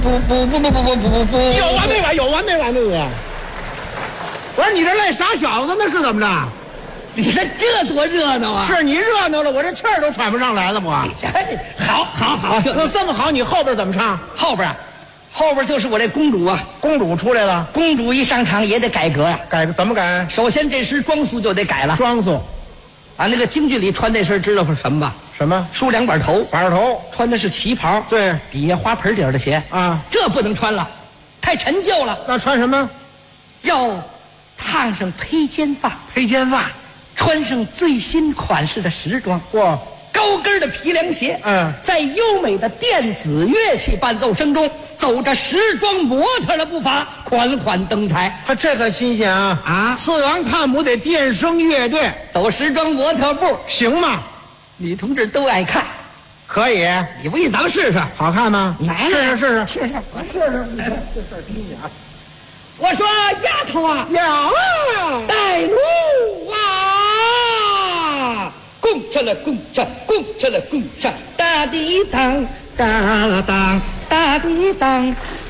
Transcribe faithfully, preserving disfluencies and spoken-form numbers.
不不不不不不不不， 有完没完？有完没完？这个，我说你这赖傻小子，那是怎么着？ 你说这多热闹啊！ 是你热闹了，我这气儿都喘不上来了，我。 好，好，好， 那这么好，你后边怎么唱？ 后边啊，后边就是我这公主啊。 公主出来了， 公主一上场也得改革呀、啊。 改怎么改？ 首先这身装束就得改了。 装束， 啊，那个京剧里穿那身知道是什么吧？ 什么？ 梳两板头， 板头， 穿的是旗袍， 对， 底下花盆底儿的鞋啊， 这不能穿了，太陈旧了。 那穿什么？ 要烫上披肩发， 披肩发。 穿上最新款式的时装， 哇， 高跟的皮凉鞋， 嗯， 在优美的电子乐器伴奏声中，走着时装模特的步伐，款款登台。 他这个新鲜啊！ 啊， 四郎探母得电声乐队， 走时装模特步， 行吗？ 女同志都爱看， 可以。 你不信咱们试试？ 好看吗？ 来试试试试试试，我试试。来，这事儿听你啊。我说丫头啊， 有啊， 带路啊！共唱了共唱，共唱了共唱，哒滴当，哒啦当，哒滴当，